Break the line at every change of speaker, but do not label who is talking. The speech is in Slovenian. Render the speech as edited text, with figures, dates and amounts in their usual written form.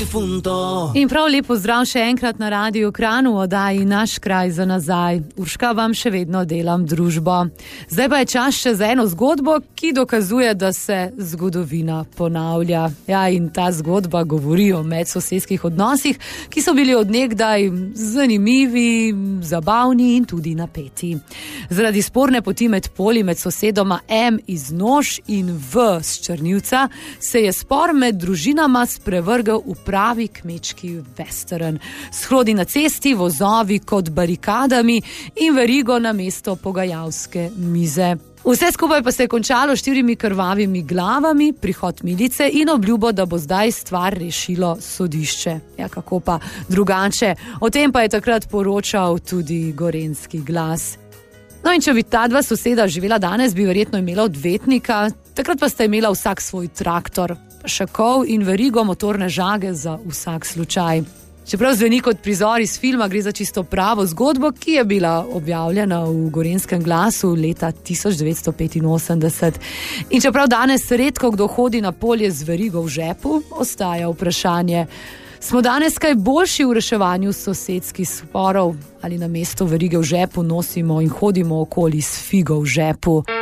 In prav lepo zdrav še enkrat na Radiu Kranj v oddaji Naš kraj za nazaj. Urška, vam še vedno delam družbo. Zdaj pa je čas še za eno zgodbo, ki dokazuje, da se zgodovina ponavlja. Ja, in ta zgodba govori o medsosedskih odnosih, ki so bili od nekdaj zanimivi, zabavni in tudi napeti. Zaradi sporne poti med poli med sosedoma M iz Noš in V z Črnivca se je spor med družinama sprevrgel v pravi kmečki western. Shrodi na cesti, vozovi kot barikadami in verigo na mesto pogajalske mize. Vse skupaj pa se je končalo 4 krvavimi glavami, prihod milice in obljubo, da bo zdaj stvar rešilo sodišče. Ja, kako pa drugače? O tem pa je takrat poročal tudi Gorenjski glas. No, in če bi ta dva soseda živela danes, bi verjetno imela odvetnika, takrat pa sta imela vsak svoj traktor, šakov in verigo motorne žage za vsak slučaj. Čeprav zveni kot prizor iz filma, gre za čisto pravo zgodbo, ki je bila objavljena v Gorenjskem glasu leta 1985. In čeprav danes redko kdo hodi na polje z verigo v žepu, ostaja vprašanje: smo danes kaj boljši v reševanju sosedskih sporov ali namesto verige v žepu nosimo in hodimo okoli s figo v žepu?